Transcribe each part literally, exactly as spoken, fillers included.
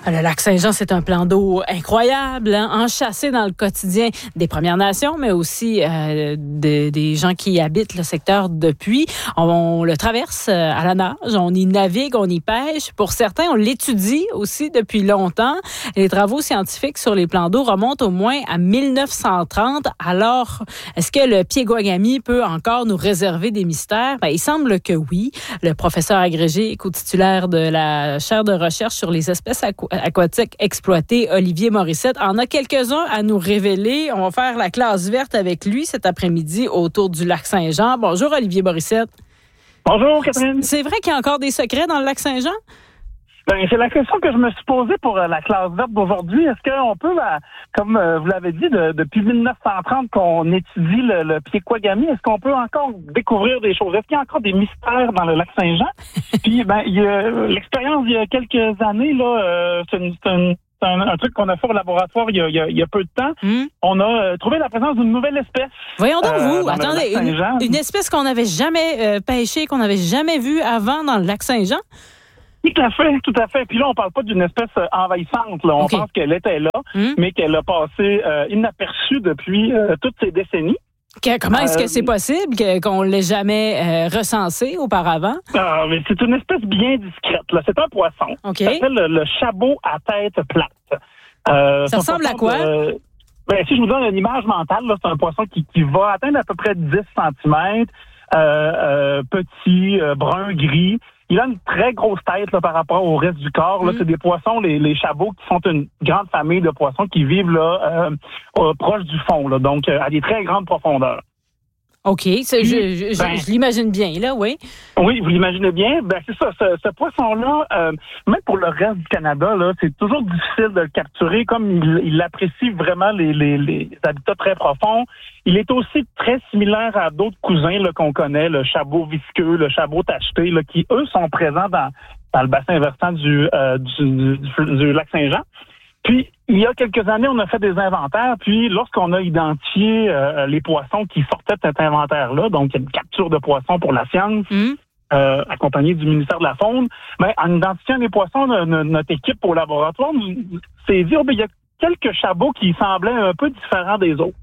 Le lac Saint-Jean, c'est un plan d'eau incroyable, hein, enchâssé dans le quotidien des Premières Nations, mais aussi euh, de, des gens qui habitent le secteur depuis. On, on le traverse à la nage, on y navigue, on y pêche. Pour certains, on l'étudie aussi depuis longtemps. Les travaux scientifiques sur les plans d'eau remontent au moins à mille neuf cent trente. Alors, est-ce que le Piégouagami peut encore nous réserver des mystères? Ben, il semble que oui. Le professeur agrégé co-titulaire de la chaire de recherche sur les espèces aqu- aquatiques exploitées, Olivier Morissette, en a quelques-uns à nous révéler. On va faire la classe verte avec lui cet après-midi autour du lac Saint-Jean. Bonjour, Olivier Morissette. Bonjour, Catherine. C'est vrai qu'il y a encore des secrets dans le lac Saint-Jean? Ben, c'est la question que je me suis posée pour euh, la classe verte d'aujourd'hui. Est-ce qu'on peut, euh, comme euh, vous l'avez dit, de, depuis mille neuf cent trente qu'on étudie le, le Piégouagami, est-ce qu'on peut encore découvrir des choses? Est-ce qu'il y a encore des mystères dans le lac Saint-Jean? Puis, ben, il y a, l'expérience il y a quelques années, là, euh, c'est, une, c'est, une, c'est un, un truc qu'on a fait au laboratoire il y a, il y a, il y a peu de temps. Mm. On a euh, trouvé la présence d'une nouvelle espèce. Voyons donc, vous, euh, attendez, une, une espèce qu'on n'avait jamais euh, pêchée, qu'on n'avait jamais vue avant dans le lac Saint-Jean? Tout à fait, tout à fait. Puis là, on parle pas d'une espèce envahissante. Là. On okay. pense qu'elle était là, mmh. mais qu'elle a passé euh, inaperçue depuis euh, toutes ces décennies. Que, comment est-ce que c'est possible que, qu'on ne l'ait jamais euh, recensé auparavant? Ah, mais c'est une espèce bien discrète. Là. C'est un poisson. Okay. Ça s'appelle le, le chabot à tête plate. Euh, ça ressemble à quoi? De, ben, si je vous donne une image mentale, là, c'est un poisson qui, qui va atteindre à peu près dix centimètres, euh, euh, petit, euh, brun, gris. Il a une très grosse tête là, par rapport au reste du corps. Là. Mm. C'est des poissons, les, les chabots, qui sont une grande famille de poissons qui vivent là euh, euh, proche du fond, là, donc euh, à des très grandes profondeurs. OK, c'est, je, je, ben, je, je l'imagine bien, là, oui. Oui, vous l'imaginez bien. Ben c'est ça, ce, ce poisson-là, euh, même pour le reste du Canada, là, c'est toujours difficile de le capturer, comme il, il apprécie vraiment les, les, les habitats très profonds. Il est aussi très similaire à d'autres cousins là, qu'on connaît, le chabot visqueux, le chabot tacheté, là, qui, eux, sont présents dans, dans le bassin versant du, euh, du, du, du lac Saint-Jean. Puis, il y a quelques années, on a fait des inventaires, puis lorsqu'on a identifié euh, les poissons qui sortaient de cet inventaire-là, donc il y a une capture de poissons pour la science, mmh. euh, accompagnée du ministère de la Faune, ben, en identifiant les poissons, de, de, notre équipe au laboratoire s'est dit, oh, ben, il y a quelques chabots qui semblaient un peu différents des autres.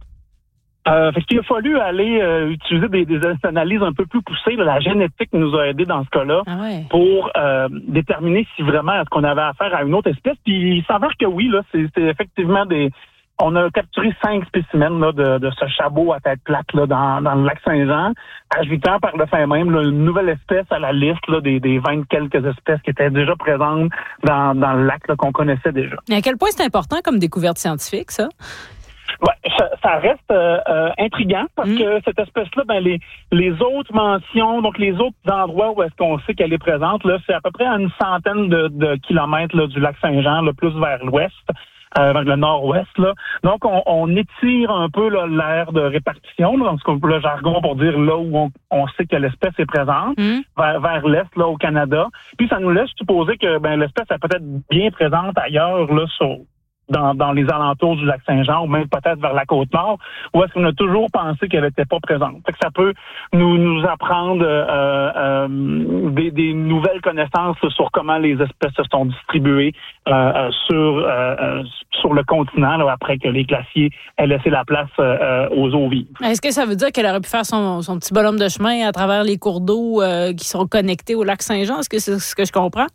Euh, fait qu'il a fallu aller euh, utiliser des, des analyses un peu plus poussées. Là, la génétique nous a aidé dans ce cas-là ah ouais. pour euh, déterminer si vraiment est-ce qu'on avait affaire à une autre espèce. Puis il s'avère que oui, là, c'est, c'est effectivement des. On a capturé cinq spécimens là, de, de ce chabot à tête plate là, dans, dans le lac Saint-Jean, ajoutant par le fait même là, une nouvelle espèce à la liste là, des, des vingt quelques espèces qui étaient déjà présentes dans, dans le lac là, qu'on connaissait déjà. Mais à quel point c'est important comme découverte scientifique, ça? Ouais, ça, ça reste euh, euh, intriguant parce mmh. que cette espèce-là, ben les les autres mentions, donc les autres endroits où est-ce qu'on sait qu'elle est présente, là, c'est à peu près à une centaine de, de kilomètres là, du lac Saint-Jean, là, plus vers l'ouest, euh, vers le nord-ouest. Là. Donc, on, on étire un peu là, l'aire de répartition, là, dans ce qu'on le jargon pour dire là où on, on sait que l'espèce est présente, mmh. vers, vers l'est, là, au Canada. Puis ça nous laisse supposer que ben l'espèce est peut-être bien présente ailleurs, là, sur Dans, dans les alentours du lac Saint-Jean ou même peut-être vers la Côte-Nord, où est-ce qu'on a toujours pensé qu'elle n'était pas présente. Fait que ça peut nous, nous apprendre euh, euh, des, des nouvelles connaissances sur comment les espèces se sont distribuées euh, sur euh, sur le continent là, après que les glaciers aient laissé la place euh, aux eaux vives. Est-ce que ça veut dire qu'elle aurait pu faire son, son petit bonhomme de chemin à travers les cours d'eau euh, qui sont connectés au lac Saint-Jean? Est-ce que c'est ce que je comprends?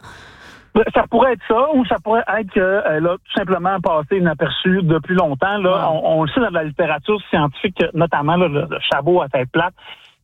Ça pourrait être ça, ou ça pourrait être qu'elle a tout simplement passé inaperçue depuis longtemps. Là, wow. on, on le sait dans la littérature scientifique, notamment là, le, le chabot à tête plate.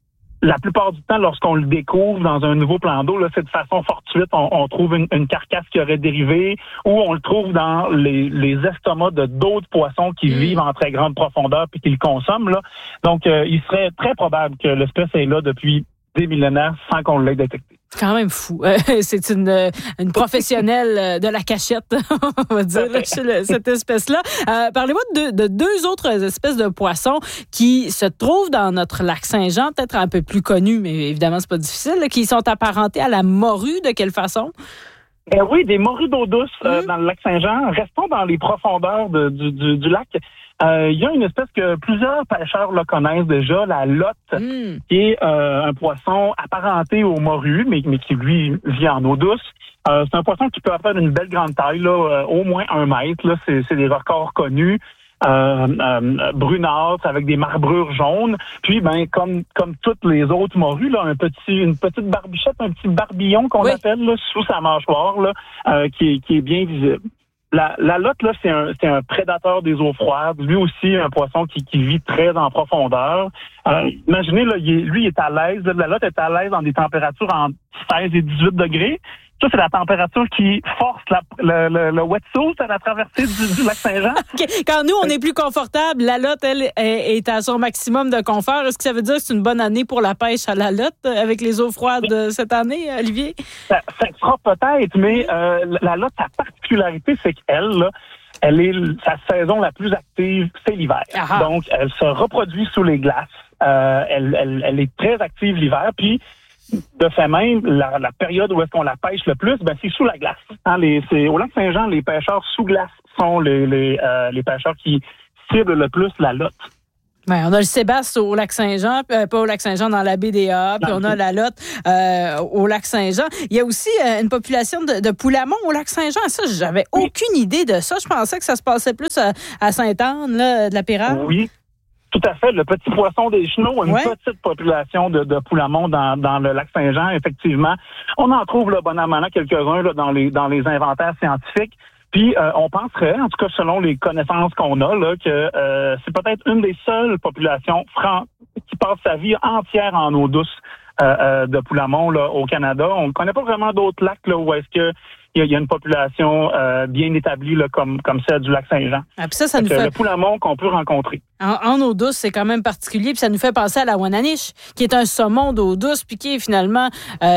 La plupart du temps, lorsqu'on le découvre dans un nouveau plan d'eau, là, c'est de façon fortuite. On, on trouve une, une carcasse qui aurait dérivé, ou on le trouve dans les, les estomacs de d'autres poissons qui mmh. vivent en très grande profondeur puis qui le consomment. Là. Donc, euh, il serait très probable que l'espèce est là depuis des millénaires sans qu'on l'ait détecté. C'est quand même fou. Euh, c'est une, une professionnelle de la cachette, on va dire, là, chez le, cette espèce-là. Euh, parlez-moi de, de deux autres espèces de poissons qui se trouvent dans notre lac Saint-Jean, peut-être un peu plus connus, mais évidemment, c'est pas difficile, là, qui sont apparentés à la morue. De quelle façon? Ben oui, des morues d'eau douce euh, mmh. dans le lac Saint-Jean. Restons dans les profondeurs de, du, du, du lac. Euh, il y a une espèce que plusieurs pêcheurs le connaissent déjà, la lotte, mmh. qui est euh, un poisson apparenté aux morues, mais, mais qui, lui, vit en eau douce. Euh, c'est un poisson qui peut avoir une belle grande taille, là, euh, au moins un mètre. Là, c'est, c'est des records connus. Euh, euh, brunâtre avec des marbrures jaunes. Puis, ben, comme comme toutes les autres morues, là, un petit, une petite barbichette, un petit barbillon qu'on oui. appelle là, sous sa mâchoire, là, euh, qui est qui est bien visible. La, la lotte, là, c'est un c'est un prédateur des eaux froides. Lui aussi, un poisson qui, qui vit très en profondeur. Euh, imaginez, là, il est, lui, il est à l'aise. Là, la lotte est à l'aise dans des températures entre seize et dix-huit degrés. Ça, c'est la température qui force la, le, le, le wetsuit à la traversée du, du lac Saint-Jean. Okay. Quand nous, on est plus confortable, la lotte, elle, est à son maximum de confort. Est-ce que ça veut dire que c'est une bonne année pour la pêche à la lotte avec les eaux froides oui. cette année, Olivier? Ça, ça sera peut-être, mais euh, la lotte, sa particularité, c'est qu'elle, là, elle est sa saison la plus active, c'est l'hiver. Aha. Donc, elle se reproduit sous les glaces. Euh, elle, elle, elle est très active l'hiver, puis de fait même, la, la période où est-ce qu'on la pêche le plus, ben c'est sous la glace. Hein, les, c'est, au lac Saint-Jean, les pêcheurs sous glace sont les, les, euh, les pêcheurs qui ciblent le plus la lotte. Ouais, on a le Sébastien au lac Saint-Jean, euh, pas au lac Saint-Jean, dans la baie des A, puis on a la lotte euh, au lac Saint-Jean. Il y a aussi euh, une population de, de poulamons au lac Saint-Jean. Ça, j'avais oui. aucune idée de ça. Je pensais que ça se passait plus à, à Sainte-Anne, là, de la Pérade. Oui. Tout à fait. Le petit poisson des chenaux a une ouais. petite population de, de poulamons dans, dans le lac Saint-Jean, effectivement. On en trouve, là, bon an, mal an, quelques-uns là, dans les dans les inventaires scientifiques. Puis, euh, on penserait, en tout cas selon les connaissances qu'on a, là, que euh, c'est peut-être une des seules populations fran- qui passe sa vie entière en eau douce euh, euh, de poulamons là, au Canada. On ne connaît pas vraiment d'autres lacs là, où est-ce que il y a une population euh, bien établie là, comme comme celle du lac Saint-Jean. Ah, puis ça, ça nous fait... Le poulamon qu'on peut rencontrer. En, en eau douce, c'est quand même particulier, puis ça nous fait penser à la Wananiche, qui est un saumon d'eau douce, puis qui est finalement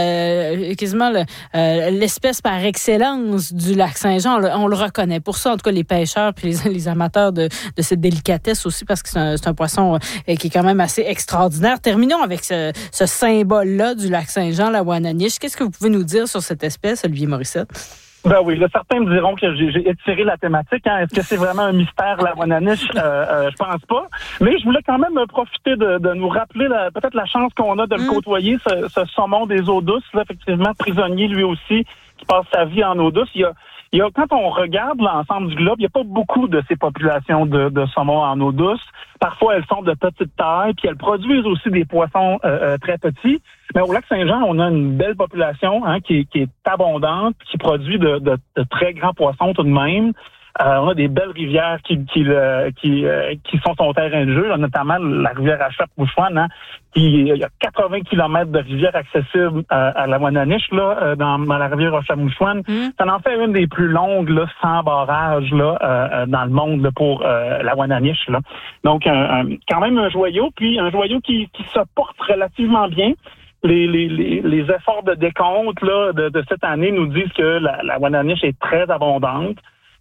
euh, quasiment le, euh, l'espèce par excellence du lac Saint-Jean. On le, on le reconnaît pour ça, en tout cas les pêcheurs puis les, les amateurs de, de cette délicatesse aussi, parce que c'est un, c'est un poisson euh, qui est quand même assez extraordinaire. Terminons avec ce, ce symbole-là du lac Saint-Jean, la Wananiche. Qu'est-ce que vous pouvez nous dire sur cette espèce, Olivier Morissette? Ben oui, là, certains me diront que j'ai, j'ai étiré la thématique. Hein. Est-ce que c'est vraiment un mystère, la Wananiche? Euh, euh, je pense pas. Mais je voulais quand même profiter de, de nous rappeler la, peut-être la chance qu'on a de le mmh. côtoyer, ce, ce saumon des eaux douces, là, effectivement, prisonnier lui aussi, qui passe sa vie en eau douce. Il y a, il y a, quand on regarde l'ensemble du globe, il n'y a pas beaucoup de ces populations de, de saumons en eau douce. Parfois, elles sont de petite taille, puis elles produisent aussi des poissons euh, euh, très petits. Mais au lac Saint-Jean, on a une belle population hein, qui, qui est abondante, qui produit de, de, de très grands poissons tout de même. Euh, on a des belles rivières qui qui euh, qui, euh, qui sont son terrain de jeu, là, notamment la rivière Achap-Mouchouane, hein, qui il y a quatre-vingts kilomètres de rivière accessible à, à la Wananiche là, euh, dans, dans la rivière Achap-Mouchouane. Mmh. Ça en fait une des plus longues là, sans barrage là euh, dans le monde là, pour euh, la Wananiche. Là. Donc un, un, quand même un joyau, puis un joyau qui, qui se porte relativement bien. Les, les, les, les efforts de décompte là, de, de cette année nous disent que la, la Wananiche est très abondante.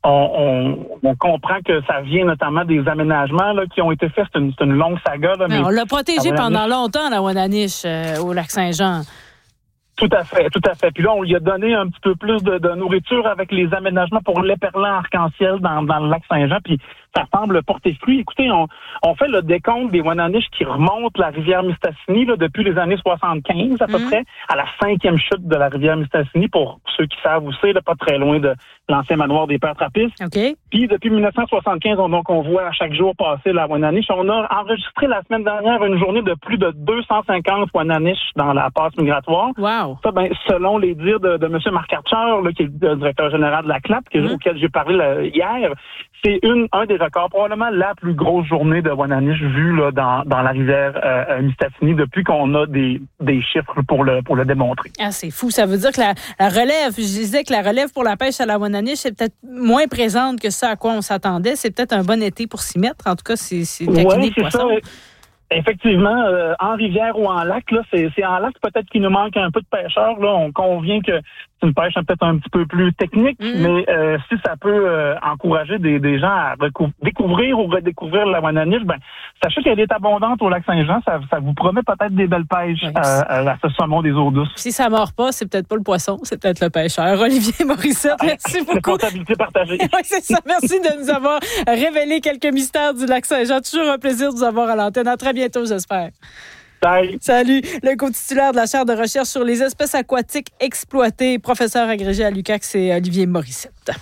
On, on, on comprend que ça vient notamment des aménagements là, qui ont été faits. C'est une, c'est une longue saga. Là, mais on l'a protégé pendant longtemps, la Wananiche, euh, au lac Saint-Jean. Tout à fait, tout à fait. Puis là, on lui a donné un petit peu plus de, de nourriture avec les aménagements pour l'éperlan arc-en-ciel dans, dans le lac Saint-Jean. Puis ça semble porter fruit. Écoutez, on, on fait le décompte des Wananiches qui remontent la rivière Mistassini là, depuis les années soixante-quinze à peu mmh. près, à la cinquième chute de la rivière Mistassini, pour ceux qui savent où c'est, là, pas très loin de l'ancien manoir des Pères Trappistes. Okay. Puis depuis dix-neuf cent soixante-quinze, on, donc, on voit à chaque jour passer la Wananiche. On a enregistré la semaine dernière une journée de plus de deux cent cinquante Wananiches dans la passe migratoire. Wow. Ça, ben, selon les dires de, de M. Marc Archer, là, qui est le directeur général de la C L A P, que, mmh. auquel j'ai parlé là, hier, c'est une, un des records, probablement la plus grosse journée de Wananiche vue là, dans, dans la rivière euh, Mistassini depuis qu'on a des, des chiffres pour le, pour le démontrer. Ah, c'est fou. Ça veut dire que la, la relève, je disais que la relève pour la pêche à la Wananiche est peut-être moins présente que ça à quoi on s'attendait. C'est peut-être un bon été pour s'y mettre. En tout cas, c'est, c'est taquiner le poisson. Ça. Effectivement, euh, en rivière ou en lac, là, c'est, c'est en lac peut-être qu'il nous manque un peu de pêcheurs. Là, on convient que c'est une pêche peut-être un petit peu plus technique, mm-hmm. mais euh, si ça peut euh, encourager des, des gens à recou- découvrir ou redécouvrir la Wananiche, ben sachez qu'elle est abondante au lac Saint-Jean. Ça, ça vous promet peut-être des belles pêches oui. à, à ce saumon des eaux douces. Si ça mord pas, c'est peut-être pas le poisson, c'est peut-être le pêcheur. Olivier Morissette, merci beaucoup. Responsabilité partagée. Oui, c'est ça. Merci de nous avoir révélé quelques mystères du lac Saint-Jean. Toujours un plaisir de vous avoir à l'antenne. À très bientôt, j'espère. Bye. Salut. Le co-titulaire de la chaire de recherche sur les espèces aquatiques exploitées, professeur agrégé à l'U Q A C, c'est Olivier Morissette.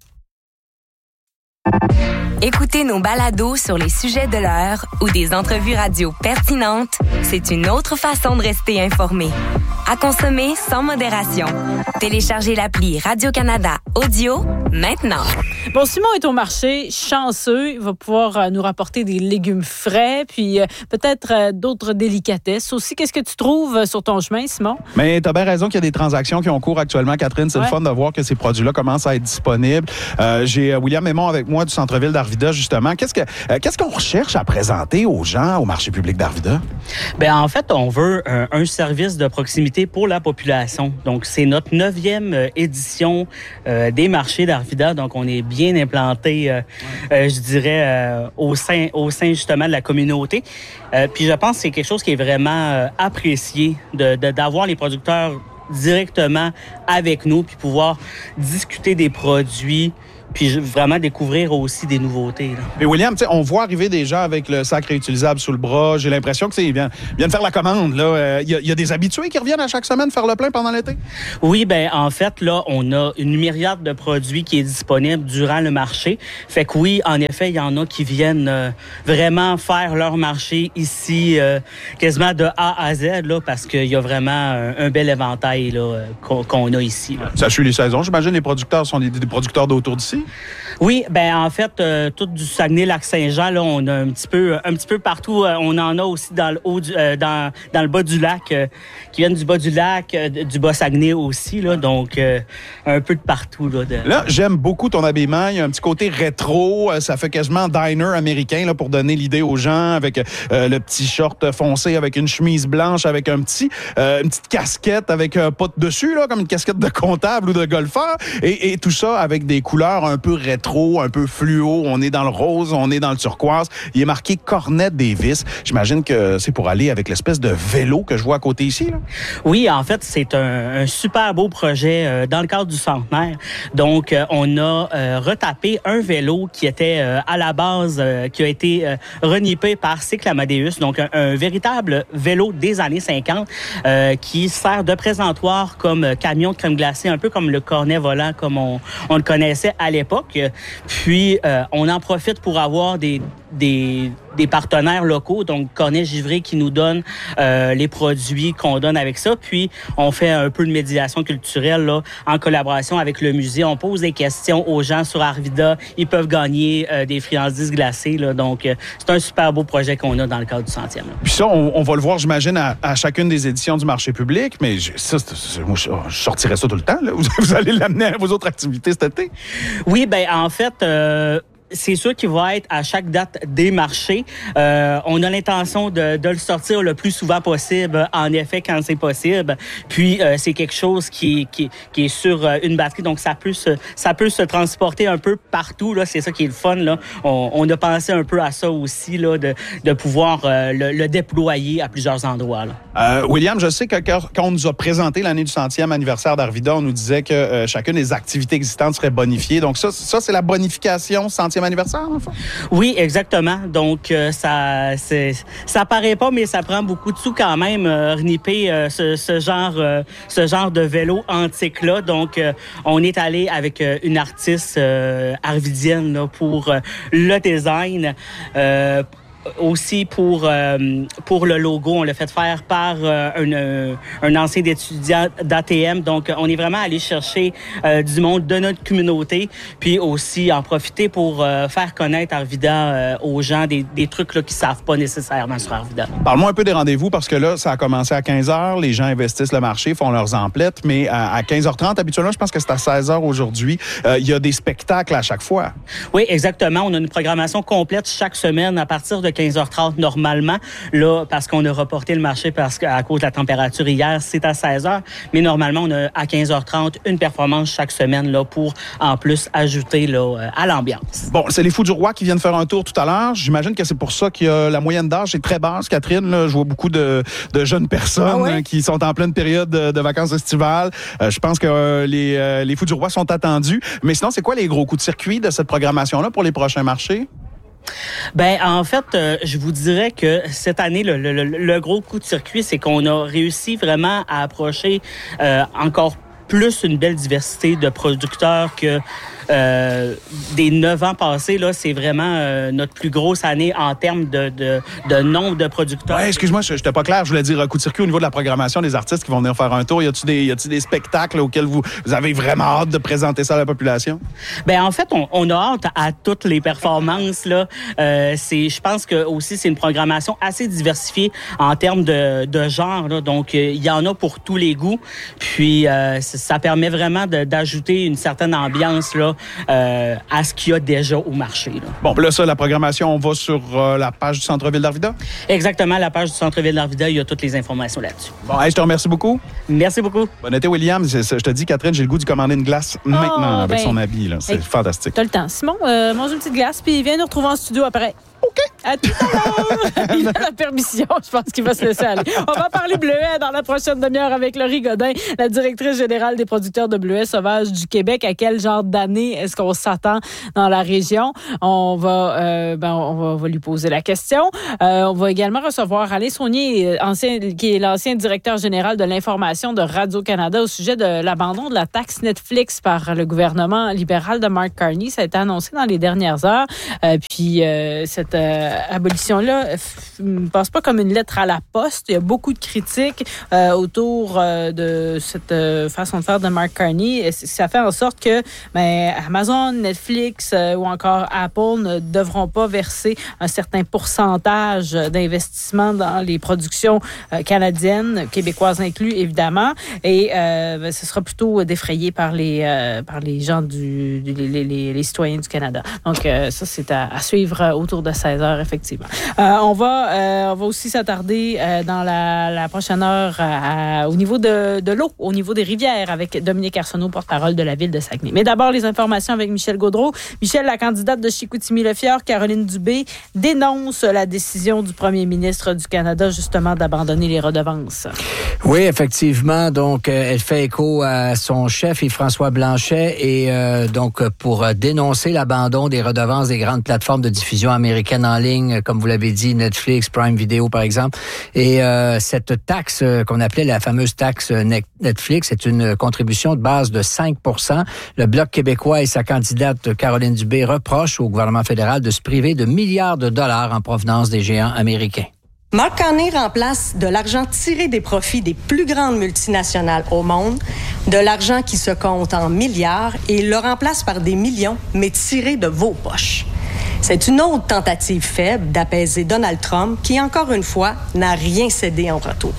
Écoutez nos balados sur les sujets de l'heure ou des entrevues radio pertinentes, c'est une autre façon de rester informé. À consommer sans modération. Téléchargez l'appli Radio-Canada Audio maintenant. Bon, Simon est au marché, chanceux. Il va pouvoir euh, nous rapporter des légumes frais, puis euh, peut-être euh, d'autres délicatesses aussi. Qu'est-ce que tu trouves sur ton chemin, Simon? Mais tu as bien raison qu'il y a des transactions qui ont cours actuellement, Catherine. C'est ouais. le fun de voir que ces produits-là commencent à être disponibles. Euh, j'ai William Aymon avec moi du centre-ville d'Arvida, justement. Qu'est-ce, que, euh, qu'est-ce qu'on recherche à présenter aux gens au marché public d'Arvida? Bien, en fait, on veut un, un service de proximité pour la population. Donc, c'est notre neuvième édition euh, des marchés d'Arvida. Donc, on est bien implanté, euh, euh, je dirais, euh, au sein, au sein justement de la communauté. Euh, puis, je pense que c'est quelque chose qui est vraiment euh, apprécié de, de, d'avoir les producteurs directement avec nous puis pouvoir discuter des produits puis vraiment découvrir aussi des nouveautés. Là. Mais William, tu sais, on voit arriver des gens avec le sac réutilisable sous le bras. J'ai l'impression que c'est ils viennent, ils viennent faire la commande. Il euh, y, y a des habitués qui reviennent à chaque semaine faire le plein pendant l'été? Oui, ben en fait, là, on a une myriade de produits qui est disponible durant le marché. Fait que oui, en effet, il y en a qui viennent euh, vraiment faire leur marché ici, euh, quasiment de A à Z, là, parce qu'il y a vraiment un, un bel éventail là, qu'on, qu'on a ici. Là. Ça suit les saisons. J'imagine les producteurs sont des, des producteurs d'autour d'ici? Oui, ben en fait, euh, tout du Saguenay-Lac-Saint-Jean, là, on a un petit peu, un petit peu partout. Euh, on en a aussi dans le haut, du, euh, dans, dans le bas du lac, euh, qui viennent du bas du lac, euh, du bas Saguenay aussi, là. Donc, euh, un peu de partout, là. De... Là, j'aime beaucoup ton habillement. Il y a un petit côté rétro. Ça fait quasiment diner américain, là, pour donner l'idée aux gens, avec euh, le petit short foncé, avec une chemise blanche, avec un petit, euh, une petite casquette avec un pot dessus, là, comme une casquette de comptable ou de golfeur, et, et tout ça avec des couleurs un peu rétro, un peu fluo. On est dans le rose, on est dans le turquoise. Il est marqué Cornet Davis. J'imagine que c'est pour aller avec l'espèce de vélo que je vois à côté ici, là. Oui, en fait, c'est un, un super beau projet euh, dans le cadre du centenaire. Donc, euh, on a euh, retapé un vélo qui était euh, à la base, euh, qui a été euh, renippé par Cycle Amadeus. Donc, un, un véritable vélo des années cinquante euh, qui sert de présentoir comme camion de crème glacée, un peu comme le cornet volant comme on, on le connaissait à l'époque. Puis, euh, on en profite pour avoir des, des, des partenaires locaux, donc Cornet Givré qui nous donne euh, les produits qu'on donne avec ça. Puis, on fait un peu de médiation culturelle là, en collaboration avec le musée. On pose des questions aux gens sur Arvida. Ils peuvent gagner euh, des friandises glacées. Là. Donc, euh, c'est un super beau projet qu'on a dans le cadre du centième. Là. Puis ça, on, on va le voir, j'imagine, à, à chacune des éditions du marché public. Mais je, ça, c'est, moi, je, je sortirais ça tout le temps. Là. Vous, vous allez l'amener à vos autres activités cet été? Oui, ben en fait... Euh, c'est sûr qu'il va être à chaque date des marchés. Euh, on a l'intention de, de le sortir le plus souvent possible, en effet, quand c'est possible. Puis, euh, c'est quelque chose qui, qui, qui est sur une batterie, donc ça peut se, ça peut se transporter un peu partout. Là, c'est ça qui est le fun. Là. On, on a pensé un peu à ça aussi, là, de, de pouvoir euh, le, le déployer à plusieurs endroits. Là. Euh, William, je sais que quand on nous a présenté l'année du centième anniversaire d'Arvida, on nous disait que euh, chacune des activités existantes serait bonifiée. Donc ça, ça c'est la bonification centième anniversaire, en fait? Oui, exactement. Donc, euh, ça c'est, ça paraît pas, mais ça prend beaucoup de sous quand même, euh, renipper euh, ce, ce, genre, euh, ce genre de vélo antique-là. Donc, euh, on est allé avec euh, une artiste euh, arvidienne là, pour euh, le design. Euh, Aussi pour euh, pour le logo, on l'a fait faire par euh, un, euh, un ancien étudiant d'A T M. Donc, on est vraiment allé chercher euh, du monde de notre communauté, puis aussi en profiter pour euh, faire connaître Arvida euh, aux gens des, des trucs là, qu'ils ne savent pas nécessairement sur Arvida. Parle-moi un peu des rendez-vous, parce que là, ça a commencé à quinze heures. Les gens investissent le marché, font leurs emplettes, mais à, à quinze heures trente, habituellement, je pense que c'est à seize heures aujourd'hui. Euh, il y a des spectacles à chaque fois. Oui, exactement. On a une programmation complète chaque semaine à partir de quinze heures trente normalement. Là, parce qu'on a reporté le marché parce qu'à cause de la température hier, c'est à seize heures. Mais normalement, on a à quinze heures trente une performance chaque semaine là, pour en plus ajouter là, à l'ambiance. Bon, c'est les Fous du Roi qui viennent faire un tour tout à l'heure. J'imagine que c'est pour ça que euh, la moyenne d'âge est très basse, Catherine. Là, je vois beaucoup de, de jeunes personnes ah ouais? qui sont en pleine période de, de vacances estivales. Euh, je pense que euh, les, euh, les Fous du Roi sont attendus. Mais sinon, c'est quoi les gros coups de circuit de cette programmation-là pour les prochains marchés? Ben en fait, euh, je vous dirais que cette année, le, le, le gros coup de circuit, c'est qu'on a réussi vraiment à approcher euh, encore plus une belle diversité de producteurs que euh, des neuf ans passés. Là, c'est vraiment euh, notre plus grosse année en termes de, de, de nombre de producteurs. Ouais, excuse-moi, je n'étais pas clair. Je voulais dire coup de circuit au niveau de la programmation des artistes qui vont venir faire un tour. Y a-t-il des, y a-t-il des spectacles auxquels vous, vous avez vraiment hâte de présenter ça à la population? Ben en fait, on, on a hâte à toutes les performances. Là, euh, c'est, je pense que aussi c'est une programmation assez diversifiée en termes de, de genre. Là. Donc, il euh, y en a pour tous les goûts. Puis, euh, ça permet vraiment de, d'ajouter une certaine ambiance là. Euh, à ce qu'il y a déjà au marché. Là. Bon, là, ça, la programmation, on va sur euh, la page du Centre-Ville d'Arvida? Exactement, la page du Centre-Ville d'Arvida, il y a toutes les informations là-dessus. Bon, hey, je te remercie beaucoup. Merci beaucoup. Bon été, William. Je te dis, Catherine, j'ai le goût de commander une glace oh, maintenant avec ben, son habit. Là. C'est hey, fantastique. T'as le temps. Simon, euh, mange une petite glace, puis viens nous retrouver en studio après. OK. À tout à l'heure. Il a la permission. Je pense qu'il va se laisser aller. On va parler bleuet dans la prochaine demi-heure avec Laurie Godin, la directrice générale des producteurs de bleuets sauvages du Québec. À quel genre d'année est-ce qu'on s'attend dans la région? On va, euh, ben, on va, on va lui poser la question. Euh, on va également recevoir Alain Saunier, ancien, qui est l'ancien directeur général de l'information de Radio-Canada au sujet de l'abandon de la taxe Netflix par le gouvernement libéral de Mark Carney. Ça a été annoncé dans les dernières heures. Euh, puis, euh, cette euh, abolition-là ne passe pas comme une lettre à la poste. Il y a beaucoup de critiques euh, autour euh, de cette euh, façon de faire de Mark Carney. Ça fait en sorte que ben, Amazon, Netflix euh, ou encore Apple ne devront pas verser un certain pourcentage d'investissement dans les productions euh, canadiennes, québécoises inclus, évidemment. Et euh, ben, ce sera plutôt défrayé par les, euh, par les gens, du, du les, les, les citoyens du Canada. Donc, euh, ça, c'est à, à suivre autour de seize heures, effectivement. Euh, on, va, euh, on va aussi s'attarder euh, dans la, la prochaine heure à, au niveau de, de l'eau, au niveau des rivières, avec Dominique Arsenault, porte-parole de la Ville de Saguenay. Mais d'abord, les informations avec Michel Gaudreault. Michel, la candidate de Chicoutimi-Le-Fiord, Caroline Dubé, dénonce la décision du premier ministre du Canada, justement, d'abandonner les redevances. Oui, effectivement. Donc, euh, elle fait écho à son chef, Yves-François Blanchet, et euh, donc, pour dénoncer l'abandon des redevances des grandes plateformes de diffusion américaines en ligne, comme vous l'avez dit, Netflix, Prime Video, par exemple. Et euh, cette taxe euh, qu'on appelait la fameuse taxe Netflix, c'est une contribution de base de cinq pour cent. Le Bloc québécois et sa candidate Caroline Dubé reprochent au gouvernement fédéral de se priver de milliards de dollars en provenance des géants américains. Mark Carney remplace de l'argent tiré des profits des plus grandes multinationales au monde, de l'argent qui se compte en milliards, et le remplace par des millions, mais tirés de vos poches. C'est une autre tentative faible d'apaiser Donald Trump, qui, encore une fois, n'a rien cédé en retour.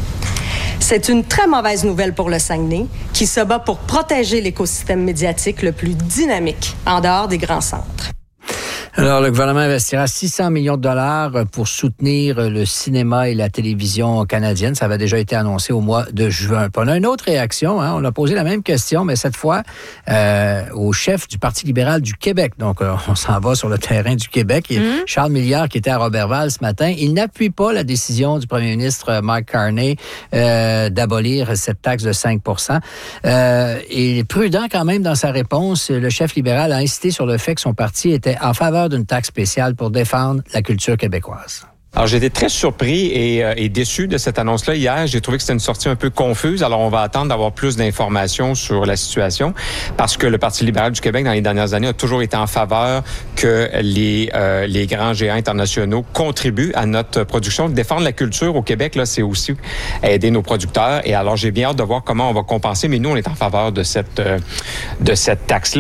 C'est une très mauvaise nouvelle pour le Saguenay, qui se bat pour protéger l'écosystème médiatique le plus dynamique en dehors des grands centres. Alors, le gouvernement investira six cents millions de dollars pour soutenir le cinéma et la télévision canadienne. Ça avait déjà été annoncé au mois de juin. Puis on a une autre réaction. Hein? On a posé la même question, mais cette fois euh, au chef du Parti libéral du Québec. Donc, euh, on s'en va sur le terrain du Québec. Et mmh. Charles Milliard, qui était à Roberval ce matin, il n'appuie pas la décision du premier ministre Mark Carney euh, d'abolir cette taxe de cinq pour cent. Euh, il est prudent quand même dans sa réponse. Le chef libéral a insisté sur le fait que son parti était en faveur d'une taxe spéciale pour défendre la culture québécoise. Alors, j'ai été très surpris et, euh, et déçu de cette annonce-là hier. J'ai trouvé que c'était une sortie un peu confuse. Alors, on va attendre d'avoir plus d'informations sur la situation parce que le Parti libéral du Québec, dans les dernières années, a toujours été en faveur que les, euh, les grands géants internationaux contribuent à notre production. Défendre la culture au Québec, là, c'est aussi aider nos producteurs. Et alors, j'ai bien hâte de voir comment on va compenser. Mais nous, on est en faveur de cette, euh, de cette taxe-là.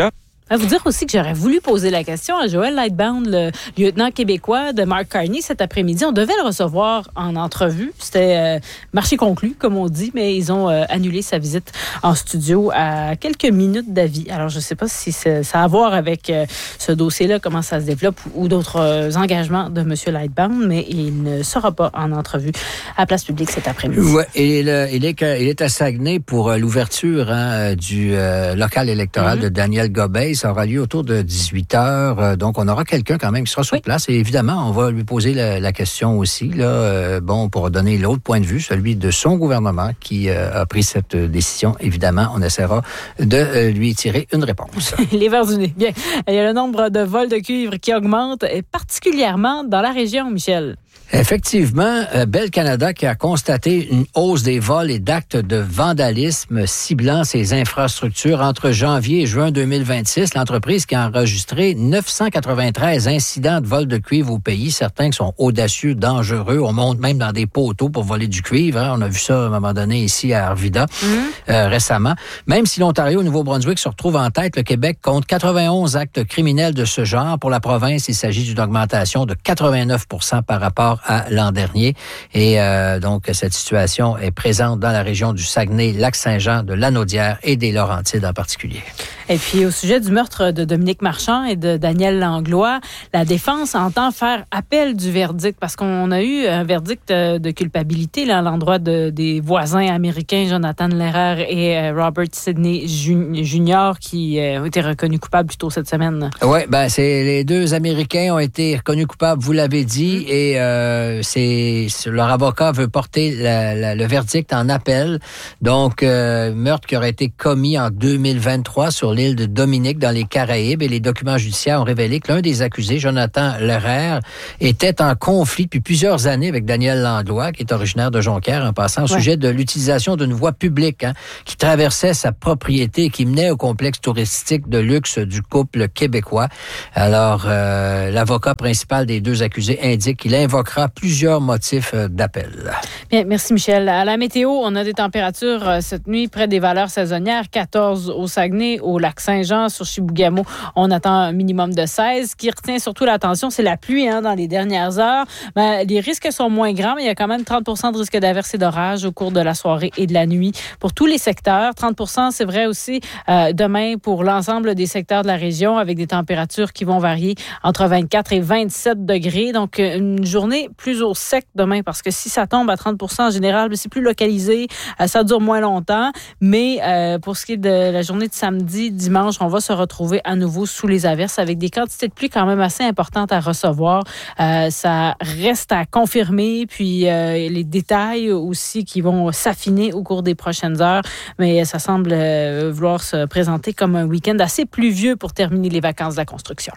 À vous dire aussi que j'aurais voulu poser la question à Joël Lightbound, le lieutenant québécois de Mark Carney, cet après-midi. On devait le recevoir en entrevue. C'était euh, marché conclu, comme on dit, mais ils ont euh, annulé sa visite en studio à quelques minutes d'avis. Alors, je ne sais pas si ça a à voir avec euh, ce dossier-là, comment ça se développe, ou, ou d'autres euh, engagements de M. Lightbound, mais il ne sera pas en entrevue à Place Publique cet après-midi. Oui, et il, il, est, il est à Saguenay pour l'ouverture hein, du euh, local électoral mm-hmm. de Daniel Gobeil. Ça aura lieu autour de dix-huit heures. Donc, on aura quelqu'un quand même qui sera sur oui. place. Et évidemment, on va lui poser la, la question aussi, là, euh, bon, pour donner l'autre point de vue, celui de son gouvernement qui euh, a pris cette décision. Évidemment, on essaiera de euh, lui tirer une réponse. Les verres du nez. Bien. Il y a le nombre de vols de cuivre qui augmente, et particulièrement dans la région, Michel. Effectivement, Bell Canada qui a constaté une hausse des vols et d'actes de vandalisme ciblant ses infrastructures entre janvier et juin deux mille vingt-six. L'entreprise qui a enregistré neuf cent quatre-vingt-treize incidents de vol de cuivre au pays. Certains qui sont audacieux, dangereux. On monte même dans des poteaux pour voler du cuivre. Hein. On a vu ça à un moment donné ici à Arvida mmh. euh, récemment. Même si l'Ontario et le Nouveau-Brunswick se retrouvent en tête, le Québec compte quatre-vingt-onze actes criminels de ce genre. Pour la province, il s'agit d'une augmentation de quatre-vingt-neuf pour cent par rapport à l'an dernier. Et euh, donc, cette situation est présente dans la région du Saguenay, Lac-Saint-Jean, de Lanaudière et des Laurentides en particulier. Et puis, au sujet du meurtre de Dominique Marchand et de Daniel Langlois, la défense entend faire appel du verdict parce qu'on a eu un verdict de culpabilité là, à l'endroit de, des voisins américains, Jonathan Lehrer et Robert Sidney Junior qui euh, ont été reconnus coupables plus tôt cette semaine. Oui, ben c'est les deux Américains ont été reconnus coupables, vous l'avez dit, mmh. et euh, c'est, leur avocat veut porter la, la, le verdict en appel. Donc, euh, meurtre qui aurait été commis en deux mille vingt-trois sur l'île de Dominique dans les Caraïbes, et les documents judiciaires ont révélé que l'un des accusés, Jonathan Lehrer, était en conflit depuis plusieurs années avec Daniel Langlois, qui est originaire de Jonquière, en passant au ouais. sujet de l'utilisation d'une voie publique hein, qui traversait sa propriété et qui menait au complexe touristique de luxe du couple québécois. Alors, euh, l'avocat principal des deux accusés indique qu'il invoquera plusieurs motifs d'appel. Bien, merci Michel. À la météo, on a des températures euh, cette nuit près des valeurs saisonnières, quatorze au Saguenay, au Lac-Saint-Jean, sur Chibougamau, on attend un minimum de seize. Ce qui retient surtout l'attention, c'est la pluie hein, dans les dernières heures. Ben, les risques sont moins grands, mais il y a quand même trente pour cent de risque d'averse et d'orage au cours de la soirée et de la nuit pour tous les secteurs. trente pour cent, c'est vrai aussi euh, demain pour l'ensemble des secteurs de la région avec des températures qui vont varier entre vingt-quatre et vingt-sept degrés. Donc, une journée plus au sec demain parce que si ça tombe à trente pour cent en général, c'est plus localisé, euh, ça dure moins longtemps. Mais euh, pour ce qui est de la journée de samedi, dimanche, on va se retrouver à nouveau sous les averses avec des quantités de pluie quand même assez importantes à recevoir. Euh, ça reste à confirmer, puis euh, les détails aussi qui vont s'affiner au cours des prochaines heures. Mais ça semble euh, vouloir se présenter comme un week-end assez pluvieux pour terminer les vacances de la construction.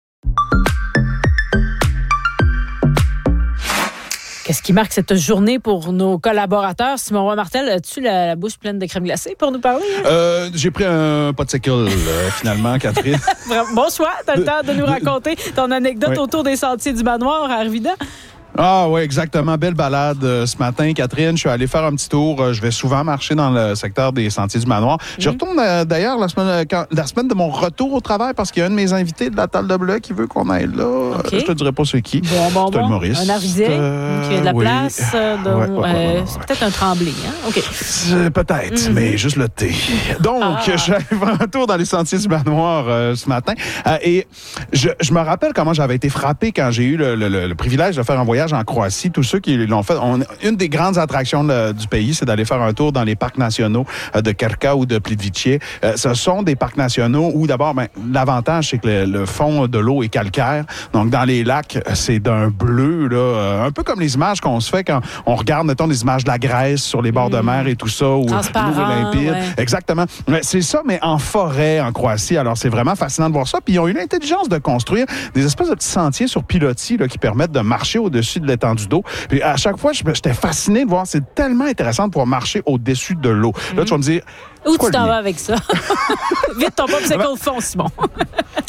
Qu'est-ce qui marque cette journée pour nos collaborateurs? Simon Roy Martel, as-tu la, la bouche pleine de crème glacée pour nous parler? Hein? Euh, j'ai pris un popsicle, euh, finalement, Catherine. Bon choix. Tu as le temps de nous raconter ton anecdote oui. autour des sentiers du manoir à Arvida. Ah oui, exactement. Belle balade euh, ce matin, Catherine. Je suis allé faire un petit tour. Euh, je vais souvent marcher dans le secteur des Sentiers du Manoir. Mm-hmm. Je retourne euh, d'ailleurs la semaine, euh, quand, la semaine de mon retour au travail parce qu'il y a un de mes invités de la table de bleu qui veut qu'on aille là. Okay. Euh, je te dirais pas c'est qui. Bon, bon, c'est bon. un humoriste. Un Arvidais, euh, qui a de la oui. place. Euh, donc, ouais, ouais, ouais, ouais, ouais. C'est peut-être un Tremblay. Hein? Okay. C'est, peut-être, mm-hmm. mais juste le thé. Donc, ah. je suis allé faire un tour dans les Sentiers du Manoir euh, ce matin. Euh, et je, je me rappelle comment j'avais été frappé quand j'ai eu le, le, le, le privilège de faire un voyage en Croatie. Tout ceux qui l'ont fait, on, une des grandes attractions de, du pays, c'est d'aller faire un tour dans les parcs nationaux euh, de Krka ou de Plitvice. Euh, ce sont des parcs nationaux où, d'abord, ben, l'avantage, c'est que le, le fond de l'eau est calcaire. Donc, dans les lacs, c'est d'un bleu, là, euh, un peu comme les images qu'on se fait quand on regarde, mettons, des images de la Grèce sur les bords mmh. de mer et tout ça, ou l'eau est limpide. Ouais. Exactement. C'est ça, mais en forêt, en Croatie. Alors, c'est vraiment fascinant de voir ça. Puis, ils ont eu l'intelligence de construire des espèces de petits sentiers sur pilotis là, qui permettent de marcher au-dessus de l'étendue d'eau. Puis à chaque fois, j'étais fasciné de voir. C'est tellement intéressant de pouvoir marcher au-dessus de l'eau. Là, tu vas me dire... Où tu t'en vas avec ça? Vite ton popsicle au fond, Simon.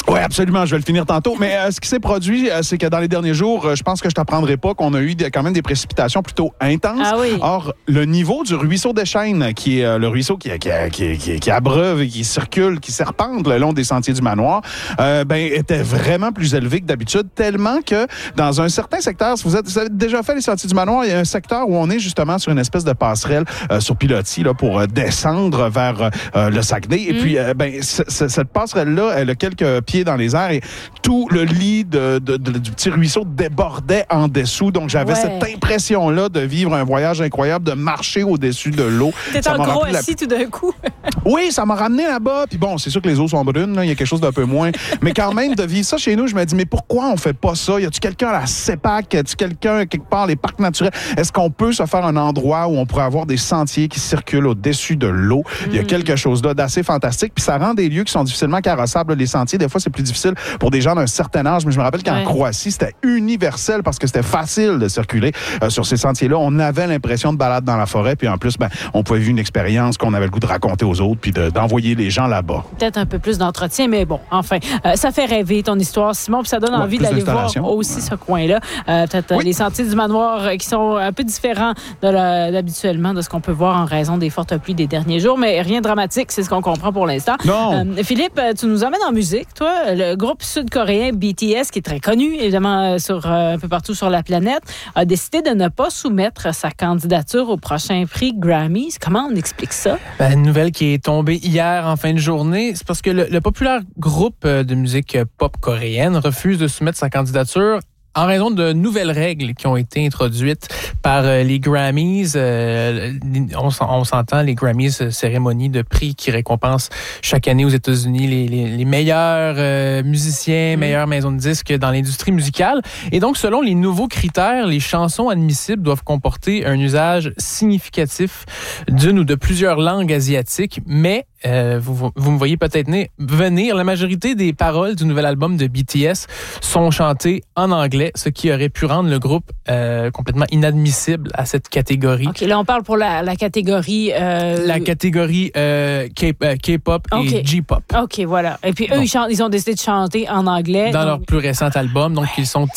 Oui, absolument. Je vais le finir tantôt. Mais euh, ce qui s'est produit, euh, c'est que dans les derniers jours, euh, je pense que je t'apprendrai pas qu'on a eu des, quand même des précipitations plutôt intenses. Ah oui. Or, le niveau du ruisseau des Chênes, qui est euh, le ruisseau qui, qui, qui, qui, qui abreuve et qui circule, qui serpente le long des sentiers du manoir, euh, ben, était vraiment plus élevé que d'habitude, tellement que dans un certain secteur, si vous, êtes, vous avez déjà fait les sentiers du manoir, il y a un secteur où on est justement sur une espèce de passerelle euh, sur pilotis là, pour euh, descendre vers euh, le Saguenay. Et mm. puis, euh, ben, c- c- cette passerelle-là, elle a quelques pieds dans les airs et tout le lit de, de, de, du petit ruisseau débordait en dessous. Donc, j'avais ouais. cette impression-là de vivre un voyage incroyable, de marcher au-dessus de l'eau. T'es en gros assis la... tout d'un coup. Oui, ça m'a ramené là-bas. Puis bon, c'est sûr que les eaux sont brunes, là. Il y a quelque chose d'un peu moins. Mais quand même, de vivre ça chez nous, je me dis, mais pourquoi on fait pas ça? Y a-tu quelqu'un à la CEPAC? Y a-tu quelqu'un quelque part, les parcs naturels? Est-ce qu'on peut se faire un endroit où on pourrait avoir des sentiers qui circulent au-dessus de l'eau? Il mm. y a quelque chose là d'assez fantastique. Puis ça rend des lieux qui sont difficilement carrossables. Les sentiers, des fois, c'est plus difficile pour des gens d'un certain âge. Mais je me rappelle qu'en ouais. Croatie, c'était universel parce que c'était facile de circuler euh, sur ces sentiers-là. On avait l'impression de balade dans la forêt. Puis en plus, ben, on pouvait vivre une expérience qu'on avait le goût de raconter aux autres puis de, d'envoyer les gens là-bas. Peut-être un peu plus d'entretien, mais bon, enfin, euh, ça fait rêver ton histoire, Simon, puis ça donne ouais, envie d'aller voir aussi ouais. ce coin-là. Euh, peut-être oui. les sentiers du manoir euh, qui sont un peu différents de la, d'habituellement de ce qu'on peut voir en raison des fortes pluies des derniers jours, mais rien de dramatique, c'est ce qu'on comprend pour l'instant. Non. Euh, Philippe, tu nous emmènes en musique, toi, le groupe sud-coréen B T S, qui est très connu, évidemment, sur, euh, un peu partout sur la planète, a décidé de ne pas soumettre sa candidature au prochain prix Grammys. Comment on explique ça? Ben, une nouvelle qui est tombée hier en fin de journée, c'est parce que le, le populaire groupe de musique pop coréenne refuse de soumettre sa candidature en raison de nouvelles règles qui ont été introduites par euh, les Grammys. Euh, on, on s'entend, les Grammys, cérémonie de prix qui récompense chaque année aux États-Unis les, les, les meilleurs euh, musiciens, mmh. meilleures maisons de disques dans l'industrie musicale. Et donc, selon les nouveaux critères, les chansons admissibles doivent comporter un usage significatif d'une ou de plusieurs langues asiatiques, mais Euh, vous, vous me voyez peut-être venir. La majorité des paroles du nouvel album de B T S sont chantées en anglais, ce qui aurait pu rendre le groupe euh, complètement inadmissible à cette catégorie. OK, là, on parle pour la, la catégorie... Euh... La catégorie euh, K, euh, K-pop okay. et J-pop. OK, voilà. Et puis, eux, bon. ils, chantent, ils ont décidé de chanter en anglais. Dans donc... leur plus récent album. Donc, ils sont